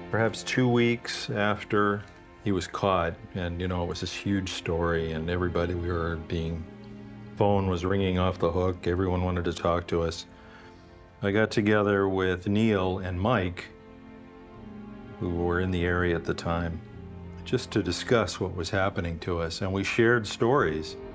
Perhaps 2 weeks after he was caught, and it was this huge story, and everybody we were being, phone was ringing off the hook. Everyone wanted to talk to us. I got together with Neil and Mike, who were in the area at the time, just to discuss what was happening to us, and we shared stories.